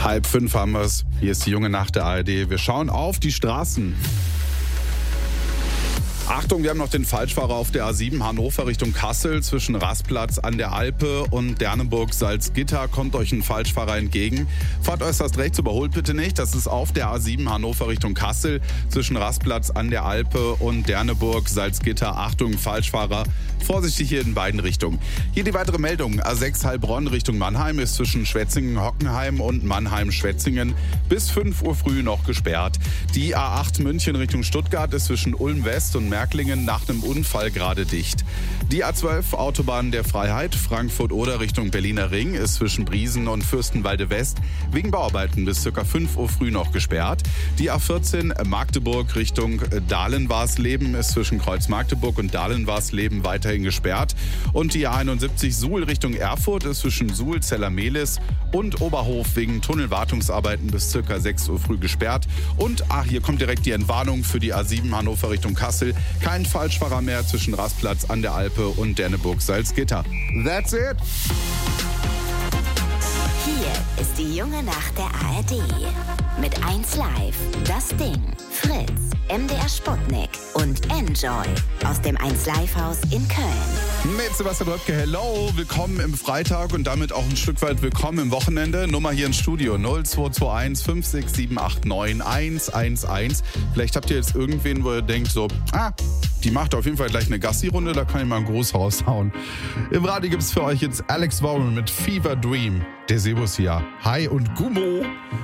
4:30 haben wir es. Hier ist die junge Nacht der ARD. Wir schauen auf die Straßen. Achtung, wir haben noch den Falschfahrer auf der A7 Hannover Richtung Kassel. Zwischen Rastplatz an der Alpe und Dernenburg-Salzgitter kommt euch ein Falschfahrer entgegen. Fahrt äußerst rechts, überholt bitte nicht. Das ist auf der A7 Hannover Richtung Kassel. Zwischen Rastplatz an der Alpe und Dernenburg-Salzgitter. Achtung, Falschfahrer. Vorsichtig hier in beiden Richtungen. Hier die weitere Meldung. A6 Heilbronn Richtung Mannheim ist zwischen Schwetzingen-Hockenheim und Mannheim-Schwetzingen bis 5 Uhr früh noch gesperrt. Die A8 München Richtung Stuttgart ist zwischen Ulm West und Märklingen nach einem Unfall gerade dicht. Die A12 Autobahn der Freiheit Frankfurt-Oder Richtung Berliner Ring ist zwischen Briesen und Fürstenwalde West wegen Bauarbeiten bis ca. 5 Uhr früh noch gesperrt. Die A14 Magdeburg Richtung Dahlen-Warsleben ist zwischen Kreuz Magdeburg und Dahlen-Warsleben weiterhin gesperrt. Und die A71 Suhl Richtung Erfurt ist zwischen Suhl, Zellermehlis und Oberhof wegen Tunnelwartungsarbeiten bis ca. 6 Uhr früh gesperrt. Und hier kommt direkt die Entwarnung für die A7 Hannover Richtung Kassel. Kein Falschfahrer mehr zwischen Rastplatz an der Alpe und Dernenburg-Salzgitter. That's it! Hier ist die junge Nacht der ARD. Mit 1Live, Das Ding, Fritz, MDR Sputnik und Enjoy aus dem 1Live-Haus in Köln. Mit Sebastian Röpke, hello, willkommen im Freitag und damit auch ein Stück weit willkommen im Wochenende. Nummer hier ins Studio 0221 56789 111. Vielleicht habt ihr jetzt irgendwen, wo ihr denkt so, die macht auf jeden Fall gleich eine Gassi-Runde, da kann ich mal einen Gruß raushauen. Im Radio gibt's für euch jetzt Alex Warren mit Fever Dream. Der Sebus hier. Hi und Gummo.